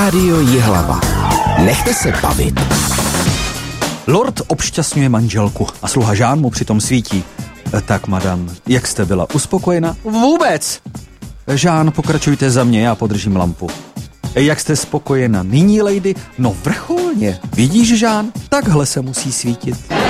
Rádio Jihlava. Nechte se bavit. Lord obšťastňuje manželku a sluha Žán mu přitom svítí. Tak, madam, jak jste byla uspokojena? Vůbec! Žán, pokračujte za mě, já podržím lampu. Jak jste spokojena nyní, lady? No vrcholně. Vidíš, Žán? Takhle se musí svítit.